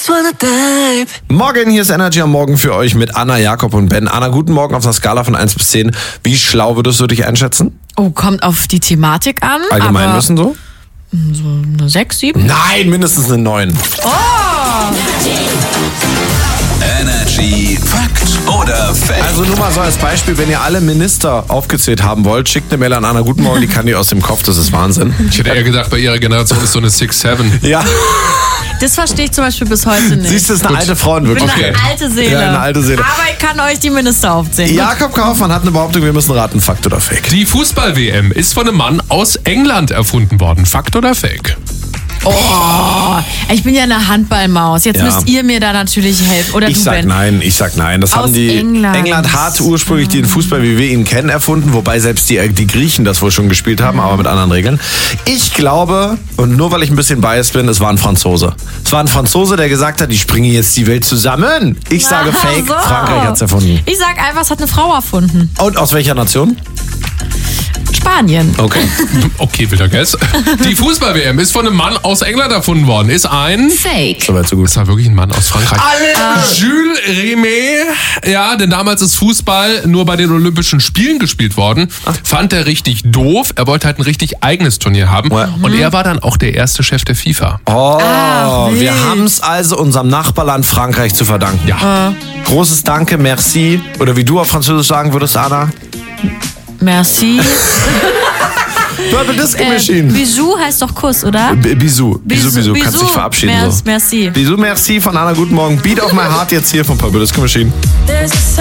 Morgen, hier ist Energy am Morgen für euch mit Anna, Jakob und Ben. Anna, guten Morgen auf einer Skala von 1 bis 10. Wie schlau würdest du dich einschätzen? Oh, kommt auf die Thematik an. Allgemein wissen so? So eine 6, 7? Nein, mindestens eine 9. Energy Fakt oder Fake? Also nur mal so als Beispiel, wenn ihr alle Minister aufgezählt haben wollt, schickt eine Mail an Anna. Guten Morgen, die kann die aus dem Kopf, das ist Wahnsinn. Ich hätte eher gedacht, bei ihrer Generation ist so eine 6-7. Ja, Das verstehe ich zum Beispiel bis heute nicht. siehst du, ist eine alte Frau in Ich bin Wirklichkeit. eine alte Seele. Ja, eine alte Seele. Aber ich kann euch die Minister aufzählen. Jakob Kaufmann hat eine Behauptung, wir müssen raten, Fakt oder Fake. Die Fußball-WM ist von einem Mann aus England erfunden worden. Fakt oder Fake? Oh, ich bin ja eine Handballmaus. Jetzt Ja. müsst ihr mir da natürlich helfen. Oder Ich du, sag Ben. nein. Das Aus haben die England. hat ursprünglich den Fußball, wie wir ihn kennen, erfunden, wobei selbst die Griechen das wohl schon gespielt haben, aber mit anderen Regeln. Ich glaube, und nur weil ich ein bisschen biased bin, es war ein Franzose. Es war ein Franzose, der gesagt hat, ich springe jetzt die Welt zusammen. Ich sage Ach Fake, so. Frankreich hat's erfunden. Ich sag einfach, es hat eine Frau erfunden. Und aus welcher Nation? Spanien. Okay. Okay, wilder Guess. Die Fußball-WM ist von einem Mann aus England erfunden worden. Ist ein... Fake. Soweit so gut. Das war wirklich ein Mann aus Frankreich. Jules Rimet. Ja, denn damals ist Fußball nur bei den Olympischen Spielen gespielt worden. Fand er richtig doof. Er wollte halt ein richtig eigenes Turnier haben. Ja. Und er war dann auch der erste Chef der FIFA. Oh, wild. wir haben es also unserem Nachbarland Frankreich zu verdanken. Ja. Großes Danke, merci. Oder wie du auf Französisch sagen würdest, Anna. Merci. Purple Disco Machine. Bisou heißt doch Kuss, oder? Bisou. Bisou. Kannst dich verabschieden. So. Merci. Bisou, merci von Anna. Guten Morgen. Beat of my heart jetzt hier von Purple Disco Machine. There's a